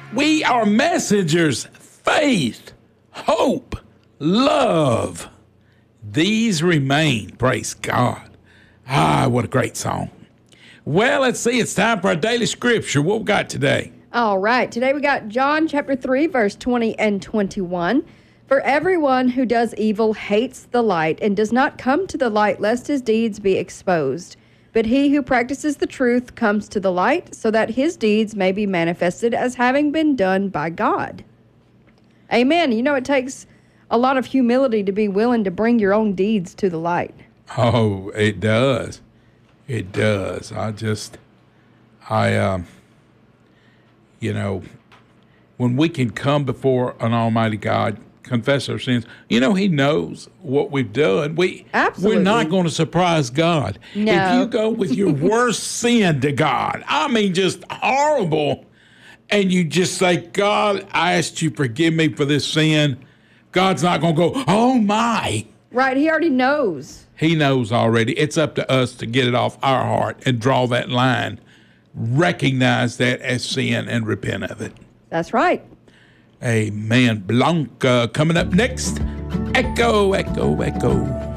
We are messengers. Faith, hope, love. These remain. Praise God. What a great song. Well, let's see. It's time for our daily scripture. What we got today? All right. Today we got John chapter 3, verse 20 and 21. For everyone who does evil hates the light and does not come to the light lest his deeds be exposed. But he who practices the truth comes to the light so that his deeds may be manifested as having been done by God. Amen. You know, it takes a lot of humility to be willing to bring your own deeds to the light. Oh, it does. It does. When we can come before an almighty God, confess our sins, he knows what we've done. Absolutely. We're not going to surprise God. No. If you go with your worst sin to God, just horrible, and you just say, God, I ask you forgive me for this sin, God's not going to go, oh my. Right, he already knows. He knows already. It's up to us to get it off our heart and draw that line, recognize that as sin and repent of it. That's right. Amen. Blanca coming up next. Echo, echo, echo.